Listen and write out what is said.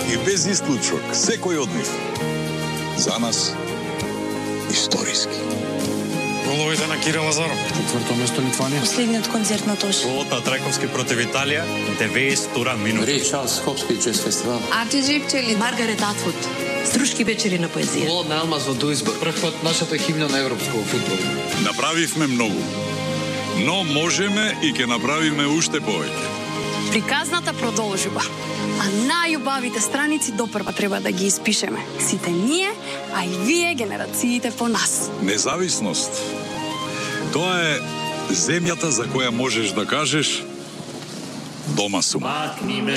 и без исклучок, секој од нив. За нас историски. Головите на Кирил Лазаров. Четврто место Литванија. Последниот концерт на Тош. Голот на Трајковски против Италија, 92 минути. Рей Чарлс Хопски джез фестивал. Артиджи пчели, Маргарет Атвуд. Струшки вечери на поезија. Голот на Алмаз во Дуисбург. Прв пат нашата химна на европско фудбал. Направивме многу, но можеме и ќе направиме уште повеќе. Приказната продолжува, а најубавите страници допрва треба да ги испишеме. Сите ние, а и вие, генерациите по нас. Независност. Тоа е земјата за која можеш да кажеш дома сум. Макни ме